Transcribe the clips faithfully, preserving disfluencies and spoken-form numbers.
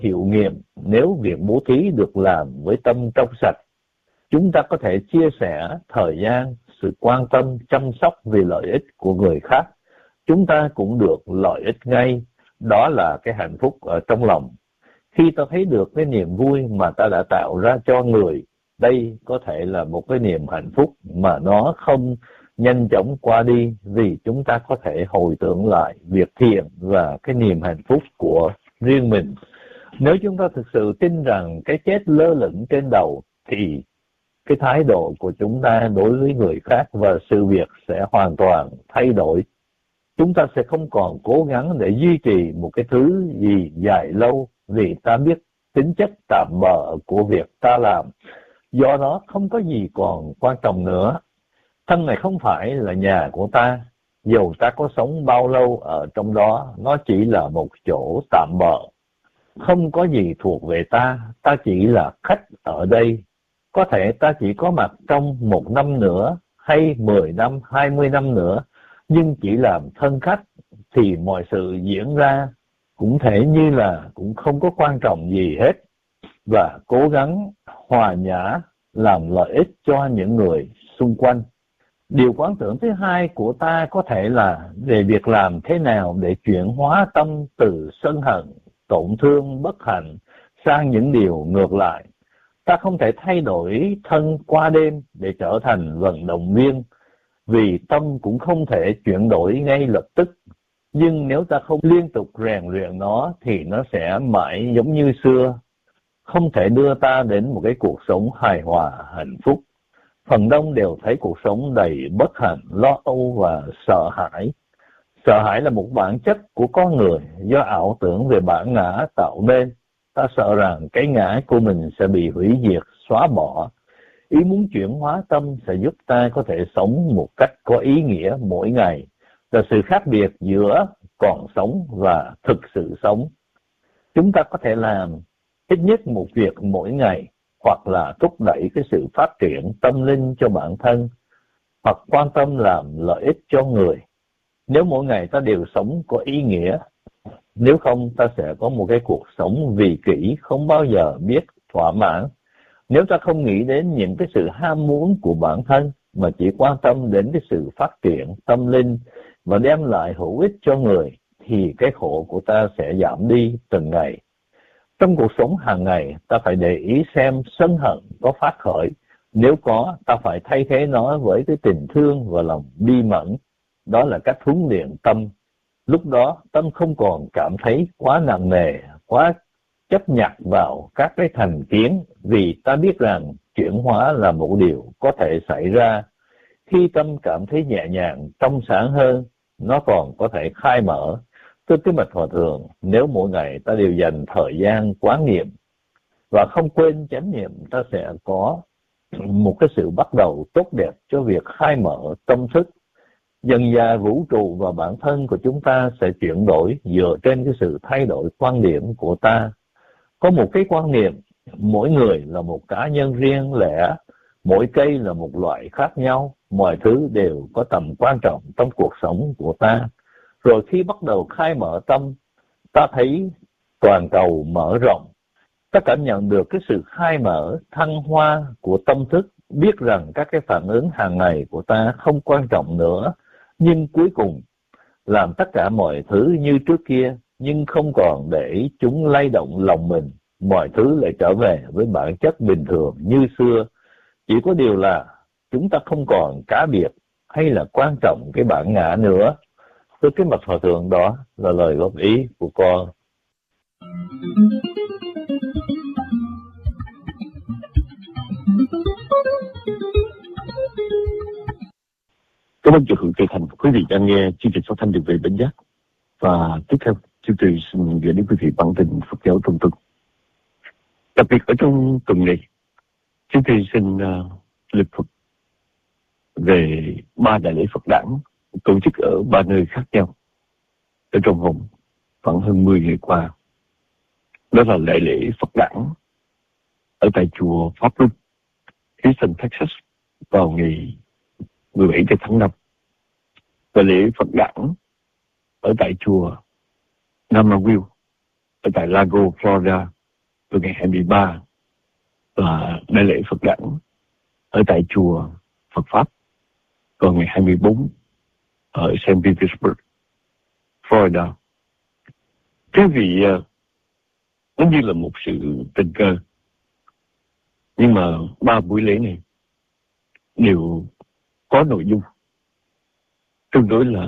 hiệu nghiệm nếu việc bố thí được làm với tâm trong sạch. Chúng ta có thể chia sẻ thời gian, sự quan tâm, chăm sóc vì lợi ích của người khác. Chúng ta cũng được lợi ích ngay, đó là cái hạnh phúc ở trong lòng. Khi ta thấy được cái niềm vui mà ta đã tạo ra cho người, đây có thể là một cái niềm hạnh phúc mà nó không nhanh chóng qua đi, vì chúng ta có thể hồi tưởng lại việc thiện và cái niềm hạnh phúc của riêng mình. Nếu chúng ta thực sự tin rằng cái chết lơ lửng trên đầu, thì cái thái độ của chúng ta đối với người khác và sự việc sẽ hoàn toàn thay đổi. Chúng ta sẽ không còn cố gắng để duy trì một cái thứ gì dài lâu, vì ta biết tính chất tạm bợ của việc ta làm. Do đó không có gì còn quan trọng nữa. Thân này không phải là nhà của ta. Dầu ta có sống bao lâu ở trong đó, nó chỉ là một chỗ tạm bợ. Không có gì thuộc về ta, ta chỉ là khách ở đây. Có thể ta chỉ có mặt trong một năm nữa, hay mười năm, hai mươi năm nữa, nhưng chỉ làm thân khách thì mọi sự diễn ra cũng thể như là cũng không có quan trọng gì hết, và cố gắng hòa nhã làm lợi ích cho những người xung quanh. Điều quán tưởng thứ hai của ta có thể là về việc làm thế nào để chuyển hóa tâm từ sân hận, tổn thương, bất hạnh sang những điều ngược lại. Ta không thể thay đổi thân qua đêm để trở thành vận động viên, vì tâm cũng không thể chuyển đổi ngay lập tức. Nhưng nếu ta không liên tục rèn luyện nó thì nó sẽ mãi giống như xưa, không thể đưa ta đến một cái cuộc sống hài hòa, hạnh phúc. Phần đông đều thấy cuộc sống đầy bất hạnh, lo âu và sợ hãi. Sợ hãi là một bản chất của con người do ảo tưởng về bản ngã tạo nên. Ta sợ rằng cái ngã của mình sẽ bị hủy diệt, xóa bỏ. Ý muốn chuyển hóa tâm sẽ giúp ta có thể sống một cách có ý nghĩa mỗi ngày, là sự khác biệt giữa còn sống và thực sự sống. Chúng ta có thể làm ít nhất một việc mỗi ngày, hoặc là thúc đẩy cái sự phát triển tâm linh cho bản thân, hoặc quan tâm làm lợi ích cho người. Nếu mỗi ngày ta đều sống có ý nghĩa, nếu không ta sẽ có một cái cuộc sống vì kỷ, không bao giờ biết thỏa mãn. Nếu ta không nghĩ đến những cái sự ham muốn của bản thân, mà chỉ quan tâm đến cái sự phát triển tâm linh và đem lại hữu ích cho người, thì cái khổ của ta sẽ giảm đi từng ngày. Trong cuộc sống hàng ngày, ta phải để ý xem sân hận có phát khởi. Nếu có, ta phải thay thế nó với cái tình thương và lòng bi mẫn. Đó là cách huấn luyện tâm. Lúc đó, tâm không còn cảm thấy quá nặng nề, quá chấp nhặt vào các cái thành kiến, vì ta biết rằng chuyển hóa là một điều có thể xảy ra. Khi tâm cảm thấy nhẹ nhàng, trong sáng hơn, nó còn có thể khai mở. Thưa Kính bạch Hòa Thượng, nếu mỗi ngày ta đều dành thời gian quán niệm và không quên chánh niệm, ta sẽ có một cái sự bắt đầu tốt đẹp cho việc khai mở tâm thức. Dần dà vũ trụ và bản thân của chúng ta sẽ chuyển đổi dựa trên cái sự thay đổi quan điểm của ta. Có một cái quan niệm, mỗi người là một cá nhân riêng lẻ, mỗi cây là một loại khác nhau, mọi thứ đều có tầm quan trọng trong cuộc sống của ta. Rồi khi bắt đầu khai mở tâm, ta thấy toàn cầu mở rộng. Ta cảm nhận được cái sự khai mở, thăng hoa của tâm thức, biết rằng các cái phản ứng hàng ngày của ta không quan trọng nữa, nhưng cuối cùng làm tất cả mọi thứ như trước kia, nhưng không còn để chúng lay động lòng mình. Mọi thứ lại trở về với bản chất bình thường như xưa. Chỉ có điều là chúng ta không còn cá biệt hay là quan trọng cái bản ngã nữa. Tôi kính bạch Hòa Thượng, đó là lời góp ý của con. Cảm ơn Thượng Tề Thành. Quý vị đang nghe chương trình phát thanh Đường Về Bến Giác. Và tiếp theo, chương trình xin gửi đến quý vị bản tin Phật giáo trong tuần. Đặc biệt ở trong tuần này, chương trình xin uh, lực Phật về ba đại lễ Phật đản tổ chức ở ba nơi khác nhau ở trong vòng khoảng hơn mười ngày qua. Đó là đại lễ Phật đản ở tại chùa Pháp Luân, Houston, Texas vào ngày mười bảy tháng năm, và lễ Phật đản ở tại chùa Namawil ở tại Lago, Florida vào ngày hai mươi ba là đại lễ Phật đản ở tại chùa Phật Pháp vào ngày hai mươi bốn ở Saint Petersburg, Florida. Cái vị nó như là một sự tình cờ, nhưng mà ba buổi lễ này đều có nội dung tương đối là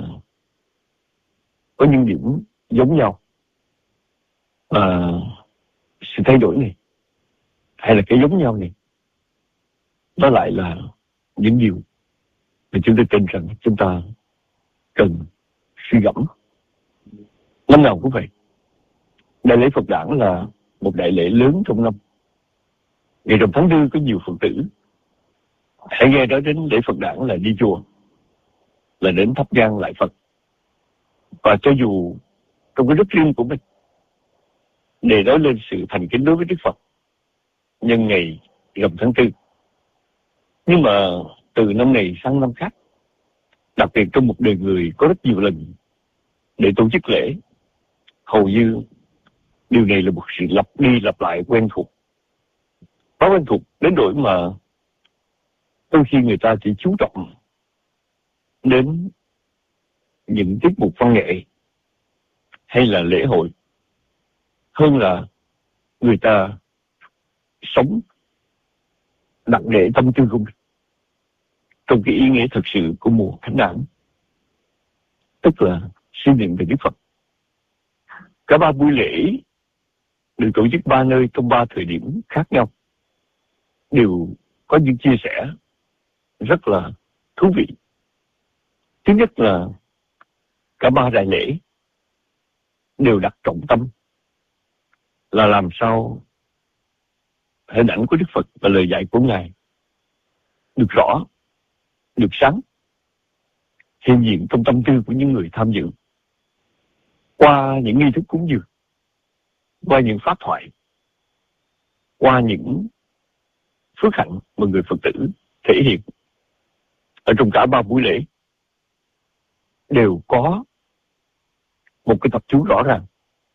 có những điểm giống nhau. À, sự thay đổi này hay là cái giống nhau này nó lại là những điều mà chúng tôi tin rằng chúng ta cần suy gẫm. Năm nào cũng vậy. Đại lễ Phật đản là một đại lễ lớn trong năm. Ngày rằm tháng tư có nhiều Phật tử hãy nghe nói đến lễ Phật đản là đi chùa, là đến thắp nhang lại Phật. Và cho dù trong cái đức riêng của mình để nói lên sự thành kính đối với Đức Phật nhân ngày rằm tháng tư, nhưng mà từ năm này sang năm khác, đặc biệt trong một đời người có rất nhiều lần để tổ chức lễ, hầu như điều này là một sự lặp đi lặp lại quen thuộc. Quá quen thuộc đến nỗi mà đôi khi người ta chỉ chú trọng đến những tiết mục văn nghệ hay là lễ hội hơn là người ta sống nặng nề tâm tư của mình trong cái ý nghĩa thực sự của mùa Khánh đản, tức là suy niệm về Đức Phật. Cả ba buổi lễ được tổ chức ba nơi trong ba thời điểm khác nhau đều có những chia sẻ rất là thú vị. Thứ nhất là cả ba đại lễ đều đặt trọng tâm là làm sao hình ảnh của Đức Phật và lời dạy của Ngài được rõ, được sáng, hiện diện trong tâm tư của những người tham dự qua những nghi thức cúng dường, qua những pháp thoại, qua những phước hạnh mà người Phật tử thể hiện. Ở trong cả ba buổi lễ đều có một cái tập chú rõ ràng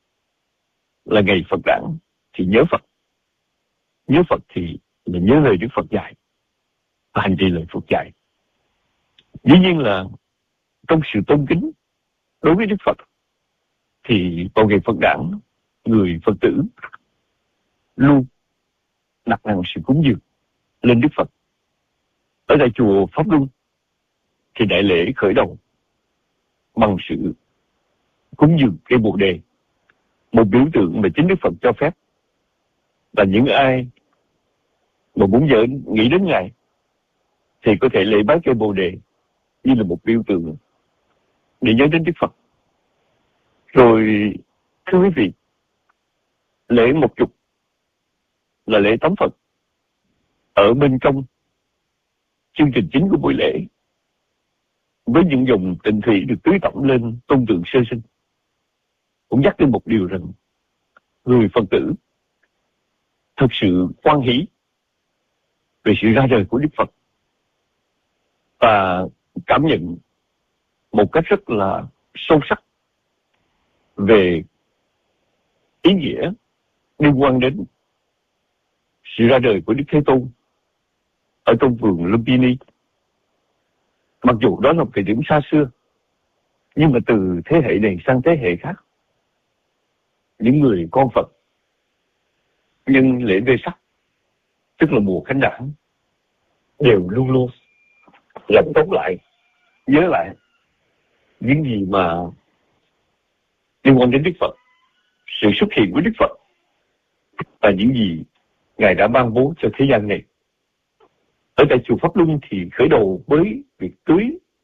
là ngày Phật đản thì nhớ Phật, nhớ Phật thì là nhớ lời Đức Phật dạy và hành trì lời Phật dạy. Dĩ nhiên là trong sự tôn kính đối với Đức Phật thì vào ngày Phật đản, người Phật tử luôn đặt nặng sự cúng dường lên Đức Phật. Ở tại chùa Pháp Luân thì đại lễ khởi đầu bằng sự cúng dường cây Bồ đề, một biểu tượng mà chính Đức Phật cho phép. Và những ai mà muốn nhớ nghĩ đến Ngài thì có thể lễ bái cây Bồ đề như là một biểu tượng để nhớ đến Đức Phật. Rồi thưa quý vị, lễ một chục là lễ tắm Phật. Ở bên trong chương trình chính của buổi lễ, với những dòng tịnh thủy được tưới tẩm lên tôn tượng sơ sinh, cũng nhắc đến một điều rằng người Phật tử thực sự hoan hỷ về sự ra đời của Đức Phật và cảm nhận một cách rất là sâu sắc về ý nghĩa liên quan đến sự ra đời của Đức Thế Tôn ở trong vườn Lumpini. Mặc dù đó là một thời điểm xa xưa, nhưng mà từ thế hệ này sang thế hệ khác, những người con Phật nhân lễ Vê Sắc, tức là mùa Khánh đản, đều luôn luôn lẩm tống lại, nhớ lại những gì mà liên quan đến Đức Phật, sự xuất hiện của Đức Phật và những gì Ngài đã ban bố cho thế gian này. Ở tại chùa Pháp Luân thì khởi đầu với việc tưới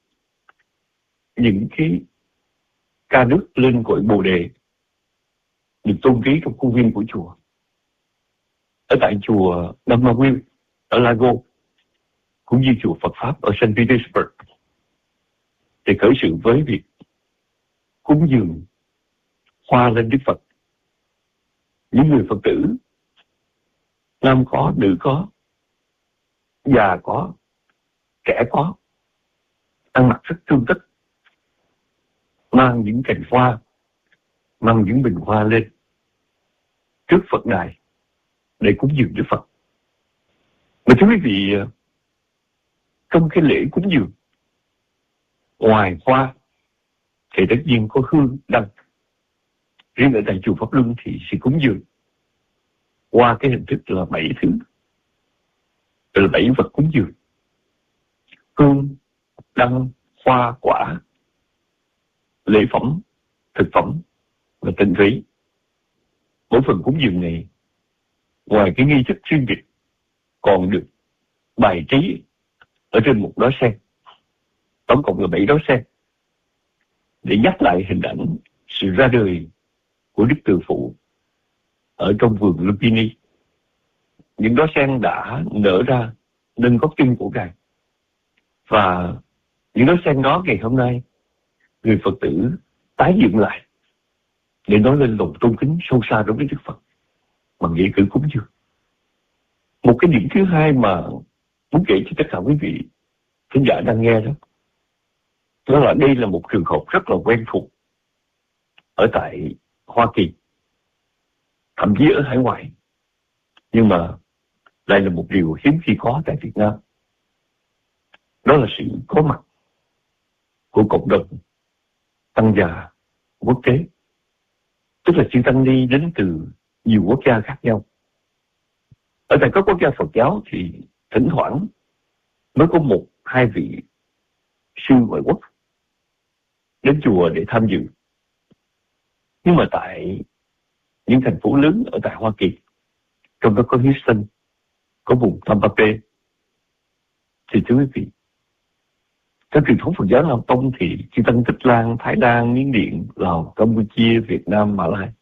những cái ca nước lên cội Bồ đề được tôn ký trong khuôn viên của chùa. Ở tại chùa Dhamma ở Lago, cũng như chùa Phật Pháp ở Saint Petersburg, thì khởi sự với việc cúng dường hoa lên Đức Phật. Những người Phật tử, nam có, nữ có, già có, trẻ có, ăn mặc rất tươm tất, mang những cành hoa, mang những bình hoa lên trước Phật đài để cúng dường Đức Phật. Mà thưa quý vị, trong cái lễ cúng dường, ngoài hoa thì tất nhiên có hương đăng. Riêng ở tại chùa Pháp Luân thì sẽ cúng dường qua cái hình thức là bảy thứ, là bảy vật cúng dường: hương, đăng, hoa, quả, lễ phẩm, thực phẩm và tịnh thủy. Mỗi phần cúng dường này, ngoài cái nghi thức riêng biệt, còn được bài trí ở trên một đóa sen, tổng cộng là bảy đóa sen, để nhắc lại hình ảnh sự ra đời của Đức Từ Phụ ở trong vườn Lumpini. Những đóa sen đã nở ra nâng gót chân của Ngài, và những đóa sen đó ngày hôm nay người Phật tử tái dựng lại để nói lên lòng tôn kính sâu xa đối với Đức Phật bằng nghĩa cử cúng dường. Một cái điểm thứ hai mà muốn kể cho tất cả quý vị khán giả đang nghe đó, đó là đây là một trường hợp rất là quen thuộc ở tại Hoa Kỳ, thậm chí ở hải ngoại, nhưng mà lại là một điều hiếm khi có tại Việt Nam. Đó là sự có mặt của cộng đồng tăng già quốc tế, tức là chư tăng ni đến từ nhiều quốc gia khác nhau. Ở tại các quốc gia Phật giáo thì thỉnh thoảng mới có một hai vị sư ngoại quốc đến chùa để tham dự. Nhưng mà tại những thành phố lớn ở tại Hoa Kỳ, trong đó có Houston, có vùng Tampa Bay, thì thưa quý vị, trong truyền thống Phật giáo Nam Tông thì chư tăng Tích Lan, Thái Lan, Miến Điện, Lào, Campuchia, Việt Nam, Mã Lai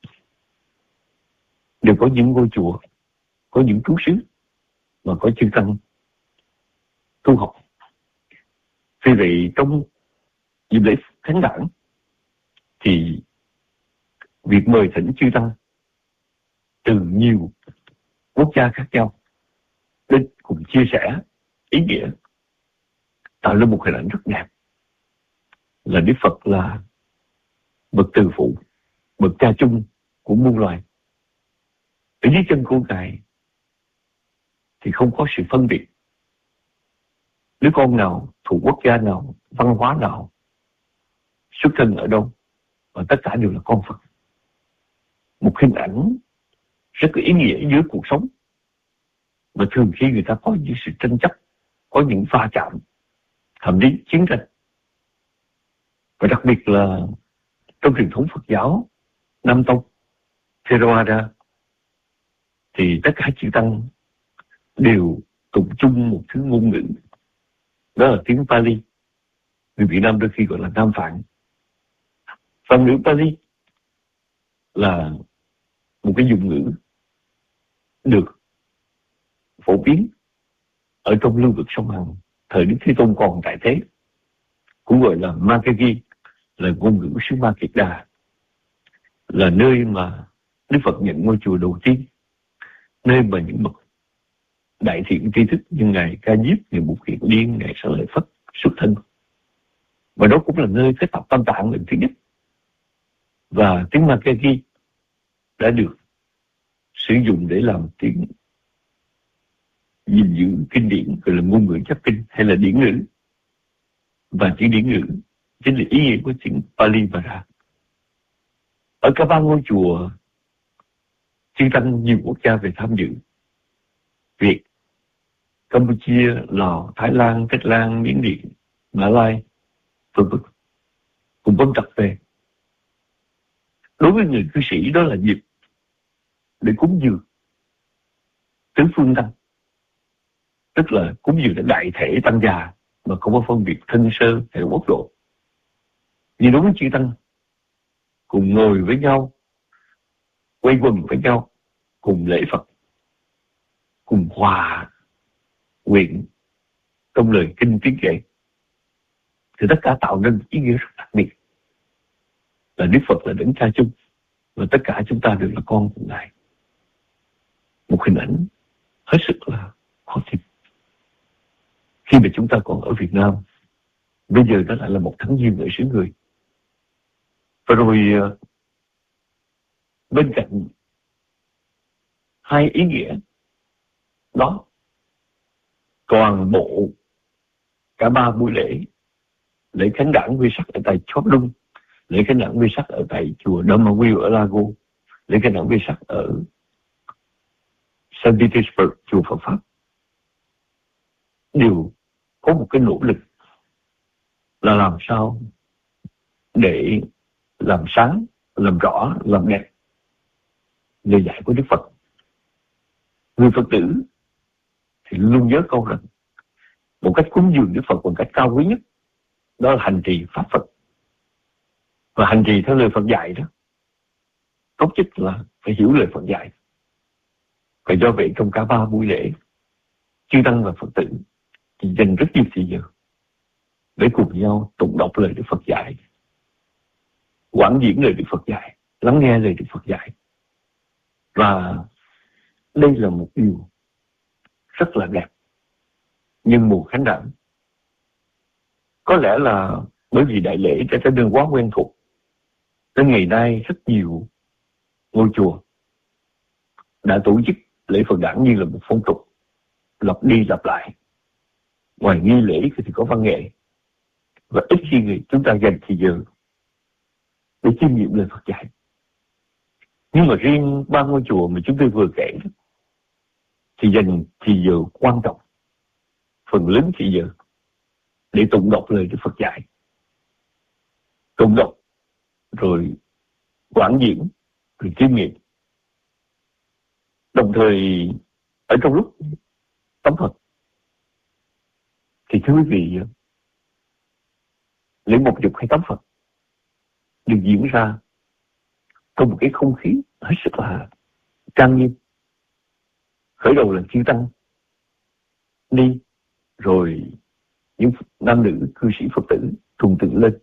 đều có những ngôi chùa, có những trú xứ mà có chư tăng tu học. Vì vậy trong dịp lễ Khánh Đản thì việc mời thỉnh chư tăng từ nhiều quốc gia khác nhau đến cùng chia sẻ ý nghĩa, tạo lên một hình ảnh rất đẹp, là Đức Phật là bậc từ phụ, bậc cha chung của muôn loài. Ở dưới chân của Ngài thì không có sự phân biệt đứa con nào, thuộc quốc gia nào, văn hóa nào, xuất thân ở đâu, và tất cả đều là con Phật. Một hình ảnh rất có ý nghĩa dưới cuộc sống, mà thường khi người ta có những sự tranh chấp, có những va chạm, thậm chí chiến tranh. Và đặc biệt là trong truyền thống Phật giáo Nam Tông, Theravada, thì tất cả chư tăng đều tụng chung một thứ ngôn ngữ, đó là tiếng Pali. Người Việt Nam đôi khi gọi là Nam Phạn. Và ngữ Pali là một cái dùng ngữ được phổ biến ở trong lưu vực sông Hằng thời Đức Thế Tôn còn tại thế, cũng gọi là Makagi, là ngôn ngữ xứ Ma Kiệt Đà, là nơi mà Đức Phật nhận ngôi chùa đầu tiên, nơi mà những bậc đại thiện tri thức như ngài Ca Diếp, ngài Bụt Hiện Liên, ngài Sở Lợi Phất xuất thân. Và đó cũng là nơi cái tập Tam Tạng lần thứ nhất. Và tiếng Makagi đã được sử dụng để làm tiếng gìn giữ kinh điển, gọi là ngôn ngữ chấp kinh hay là điển ngữ. Và chữ điển ngữ chính là ý nghĩa của tiếng Pali Vara. Ở cả ba ngôi chùa, chư tăng nhiều quốc gia về tham dự: Việt, Campuchia, Lào, Thái Lan, Tích Lan, Miến Điện, Mã Lai, vân vân, cùng vân tập về. Đối với người cư sĩ, đó là dịp để cúng dường tứ phương tăng, tức là cúng dường để đại thể tăng già mà không có phân biệt thân sơ hay quốc độ. Vì đối với chư tăng cùng ngồi với nhau, quay quần với nhau, cùng lễ Phật, cùng hòa nguyện trong lời kinh tiếng kệ, thì tất cả tạo nên ý nghĩa rất đặc biệt, là Đức Phật là đấng cha chung và tất cả chúng ta đều là con của Ngài. Một hình ảnh hết sức là khó tin. Khi mà chúng ta còn ở Việt Nam, bây giờ đó lại là một thánh duyên ở xứ người. Và rồi bên cạnh hai ý nghĩa đó. Toàn bộ cả ba buổi lễ, lễ khánh đản Vê Sắc ở tại Chóp Lung, lễ khánh đản Vê Sắc ở tại chùa Dharmaville ở Lago, lễ khánh đản Vê Sắc ở Saint Petersburg, chùa Phật Pháp, đều có một cái nỗ lực là làm sao để làm sáng, làm rõ, làm đẹp lời dạy của Đức Phật. Người Phật tử thì luôn nhớ câu rằng một cách cúng dường Đức Phật bằng cách cao quý nhất đó là hành trì Pháp Phật. Và hành trì theo lời Phật dạy đó, tốt nhất là phải hiểu lời Phật dạy. Và do vậy trong cả ba buổi lễ, chư tăng và Phật tử thì dành rất nhiều thời giờ để cùng nhau tụng đọc lời Đức Phật dạy, quán diễn lời Đức Phật dạy, lắng nghe lời Đức Phật dạy. Và đây là một điều rất là đẹp. Nhưng mùa khánh đản, có lẽ là bởi vì đại lễ đã trở nên quá quen thuộc, đến ngày nay rất nhiều ngôi chùa đã tổ chức lễ Phật đản như là một phong tục, lặp đi lặp lại. Ngoài nghi lễ thì có văn nghệ, và ít khi người chúng ta dành thời giờ để chiêm nghiệm lời Phật dạy. Nhưng mà riêng ba ngôi chùa mà chúng tôi vừa kể đó, thì dành thời giờ quan trọng, phần lớn thời giờ để tụng đọc lời Đức Phật dạy, tụng đọc rồi quán diễn rồi chiêm nghiệm. Đồng thời ở trong lúc tắm Phật thì thưa quý vị, lễ mộc dục hay tắm Phật được diễn ra trong một cái không khí hết sức là trang nghiêm. Khởi đầu là chư tăng đi, rồi những nam nữ cư sĩ Phật tử tuần tự lên,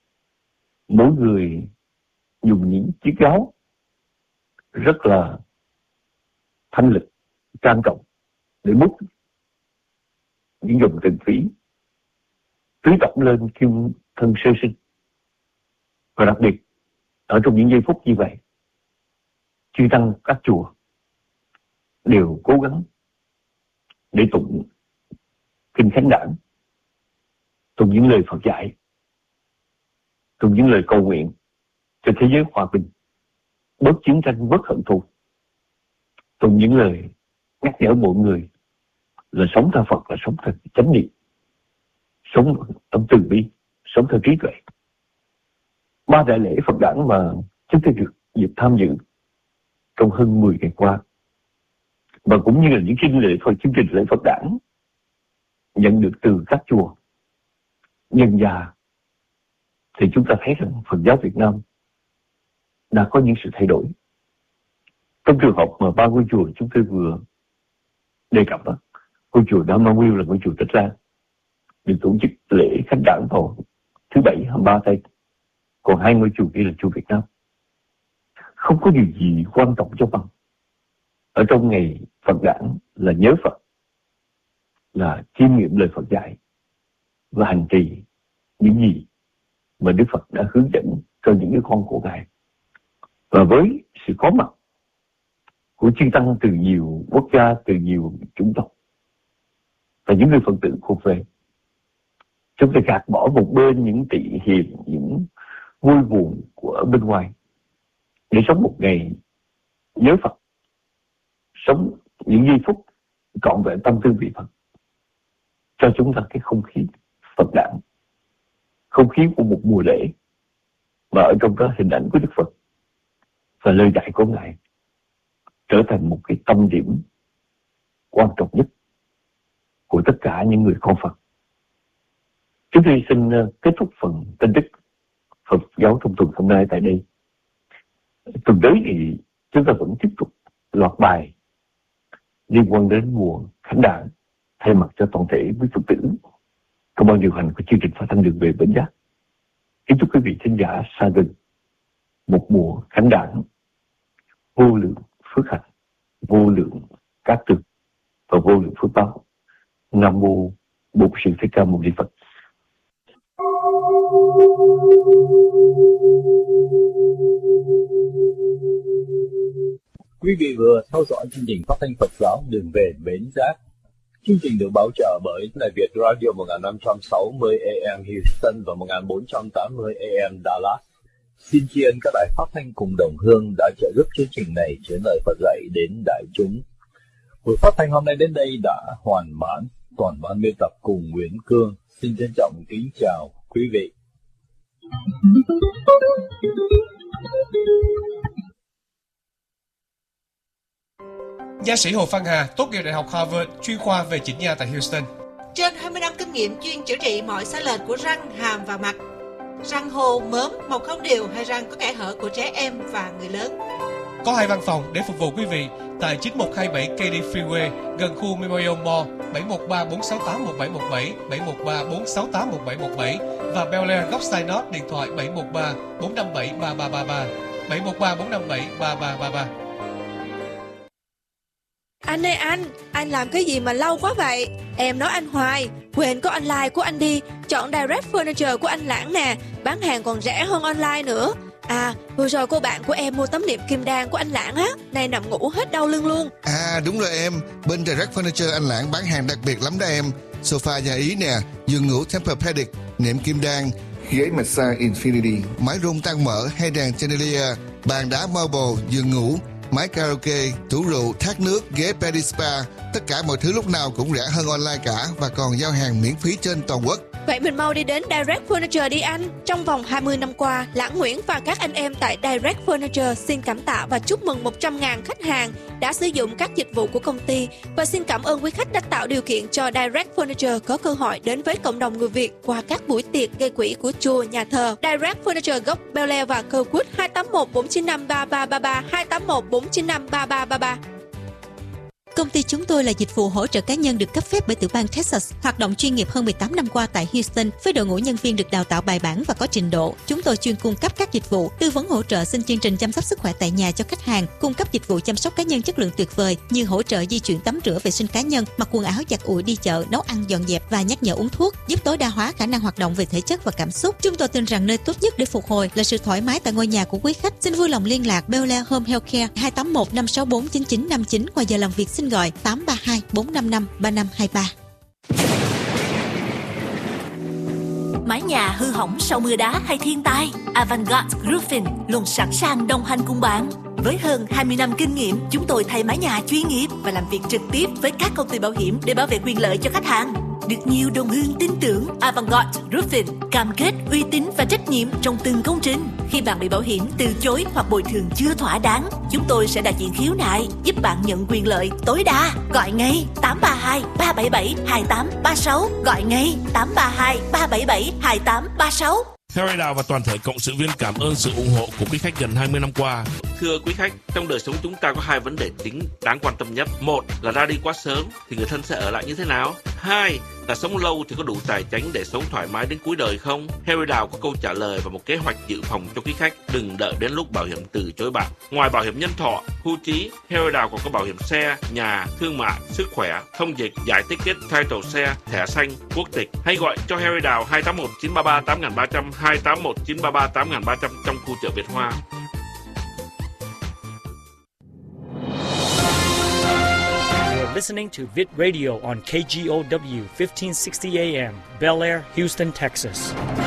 mỗi người dùng những chiếc gáo rất là thanh lịch, trang trọng để múc những dòng tình thủy tưới tẩm lên kim thân sơ sinh. Và đặc biệt ở trong những giây phút như vậy, chư tăng các chùa đều cố gắng để tụng kinh khánh đản, tụng những lời Phật dạy, tụng những lời cầu nguyện cho thế giới hòa bình, bớt chiến tranh, bớt hận thù, tụng những lời nhắc nhở mọi người là sống theo Phật, là sống theo chánh niệm, sống tâm từ bi, sống theo trí tuệ. Ba đại lễ Phật đản mà chúng tôi được dịp tham dự trong hơn mười ngày qua, và cũng như là những kinh lễ Phật, chương trình lễ Phật đản nhận được từ các chùa nhân già, thì chúng ta thấy rằng Phật giáo Việt Nam đã có những sự thay đổi. Trong trường hợp mà ba ngôi chùa chúng tôi vừa đề cập đó, ngôi chùa Dharmaville là ngôi chùa Tích Lan được tổ chức lễ khánh đản vào thứ bảy hai mươi ba tây, còn hai ngôi chùa kia là chùa Việt Nam. Không có điều gì quan trọng cho bằng ở trong ngày Phật đản là nhớ Phật, là chiêm nghiệm lời Phật dạy và hành trì những gì mà Đức Phật đã hướng dẫn cho những đứa con của Ngài. Và với sự có mặt của chư tăng từ nhiều quốc gia, từ nhiều chủng tộc và những người Phật tử thuộc về, chúng ta gạt bỏ một bên những tị hiềm, những vui buồn của ở bên ngoài để sống một ngày nhớ Phật, sống những giây phút trọn vẹn tâm tư vị Phật, cho chúng ta cái không khí Phật đản, không khí của một mùa lễ mà ở trong đó hình ảnh của Đức Phật và lời dạy của Ngài trở thành một cái tâm điểm quan trọng nhất của tất cả những người con Phật. Chúng tôi xin kết thúc phần tin tức Phật giáo trong tuần hôm nay tại đây. Tuần tới thì chúng ta vẫn tiếp tục loạt bài liên quan đến mùa khánh đản thay mặt cho toàn thể quý Phật tử trong ban điều hành của chương trình phát thanh đường về Bến Giác. Kính chúc quý vị thính giả xa gần một mùa khánh đản vô lượng phước hạnh, vô lượng cát tường và vô lượng phước báo. Nam mô Bổn Sư Thích Ca Mâu Ni Phật. Quý vị vừa theo dõi chương trình phát thanh Phật giáo Đường về Bến Giác. Chương trình được bảo trợ bởi Đài Việt Radio một nghìn năm trăm sáu mươi A M Houston và một nghìn bốn trăm tám mươi A M Dallas. Xin tri ân các đài phát thanh cùng đồng hương đã trợ giúp chương trình này chuyển lời Phật dạy đến đại chúng. Buổi phát thanh hôm nay đến đây đã hoàn mãn. Toàn ban biên tập cùng Nguyễn Cương xin trân trọng kính chào quý vị. Nha sĩ Hồ Văn Hà tốt nghiệp Đại học Harvard, chuyên khoa về chỉnh nha tại Houston. Trên hai mươi năm kinh nghiệm chuyên chữa trị mọi sai lệch của răng, hàm và mặt. Răng hô, mớm, mọc không đều hay răng có kẽ hở của trẻ em và người lớn. Có hai văn phòng để phục vụ quý vị tại chín một hai bảy Katy Freeway gần khu Memorial Mall, bảy một ba bốn sáu tám một bảy một bảy, bảy một ba bốn sáu tám một bảy một bảy và Bel Air góc Sinot điện thoại bảy một ba bốn năm bảy ba ba ba ba, bảy một ba bốn năm bảy ba ba ba ba. Anh ơi anh, anh làm cái gì mà lâu quá vậy? Em nói anh hoài, quên có online của anh đi. Chọn Direct Furniture của anh Lãng nè, bán hàng còn rẻ hơn online nữa. À, vừa rồi cô bạn của em mua tấm nệm kim đan của anh Lãng á, nay nằm ngủ hết đau lưng luôn. À đúng rồi em, bên Direct Furniture anh Lãng bán hàng đặc biệt lắm đó em. Sofa nhà Ý nè, giường ngủ Tempur-Pedic, nệm kim đan, ghế massage Infinity, máy rung tăng mỡ hay đèn chandelier, bàn đá marble, giường ngủ, máy karaoke, tủ rượu, thác nước, ghế pedi spa, tất cả mọi thứ lúc nào cũng rẻ hơn online cả và còn giao hàng miễn phí trên toàn quốc. Vậy mình mau đi đến Direct Furniture đi anh. Trong vòng hai mươi năm qua, Lãng Nguyễn và các anh em tại Direct Furniture xin cảm tạ và chúc mừng một trăm nghìn khách hàng đã sử dụng các dịch vụ của công ty và xin cảm ơn quý khách đã tạo điều kiện cho Direct Furniture có cơ hội đến với cộng đồng người Việt qua các buổi tiệc gây quỹ của chùa, nhà thờ. Direct Furniture gốc Bel Air và Kirkwood hai tám một bốn chín năm ba ba ba ba, hai tám một bốn chín năm ba ba ba ba. Công ty chúng tôi là dịch vụ hỗ trợ cá nhân được cấp phép bởi tiểu bang Texas, hoạt động chuyên nghiệp hơn mười tám năm qua tại Houston với đội ngũ nhân viên được đào tạo bài bản và có trình độ. Chúng tôi chuyên cung cấp các dịch vụ tư vấn hỗ trợ xin chương trình chăm sóc sức khỏe tại nhà cho khách hàng, cung cấp dịch vụ chăm sóc cá nhân chất lượng tuyệt vời như hỗ trợ di chuyển tắm rửa vệ sinh cá nhân, mặc quần áo giặt ủi đi chợ, nấu ăn dọn dẹp và nhắc nhở uống thuốc, giúp tối đa hóa khả năng hoạt động về thể chất và cảm xúc. Chúng tôi tin rằng nơi tốt nhất để phục hồi là sự thoải mái tại ngôi nhà của quý khách. Xin vui lòng liên lạc Bel Air Home Healthcare hai tám một năm sáu bốn chín chín năm chín, ngoài giờ làm việc xin gọi tám ba hai bốn năm năm ba năm hai ba. Mái nhà hư hỏng sau mưa đá hay thiên tai, Avantgarde Roofing luôn sẵn sàng đồng hành cùng bạn. Với hơn hai mươi năm kinh nghiệm, chúng tôi thay mái nhà chuyên nghiệp và làm việc trực tiếp với các công ty bảo hiểm để bảo vệ quyền lợi cho khách hàng. Được nhiều đồng hương tin tưởng, Avantgarde Roofing cam kết uy tín và trách nhiệm trong từng công trình. Khi bạn bị bảo hiểm từ chối hoặc bồi thường chưa thỏa đáng, chúng tôi sẽ đại diện khiếu nại, giúp bạn nhận quyền lợi tối đa. Gọi ngay tám ba hai ba bảy bảy hai tám ba sáu, gọi ngay tám ba hai ba bảy bảy hai tám ba sáu. Harry Đào và toàn thể cộng sự viên cảm ơn sự ủng hộ của quý khách gần hai mươi năm qua. Thưa quý khách, trong đời sống chúng ta có hai vấn đề chính đáng quan tâm nhất. Một là ra đi quá sớm thì người thân sẽ ở lại như thế nào? Hai là sống lâu thì có đủ tài chính để sống thoải mái đến cuối đời không? Harry Đào có câu trả lời và một kế hoạch dự phòng cho quý khách. Đừng đợi đến lúc bảo hiểm từ chối bạn. Ngoài bảo hiểm nhân thọ, hưu trí, Harry Đào còn có bảo hiểm xe, nhà, thương mại, sức khỏe, thông dịch, giải ticket, title xe, thẻ xanh, quốc tịch. Hãy gọi cho Harry Đào hai tám một chín ba ba tám ba không không, hai tám một chín ba ba tám ba không không trong khu chợ Việt Hoa. Listening to Vit Radio on K G O W fifteen sixty A M, Bel Air, Houston, Texas.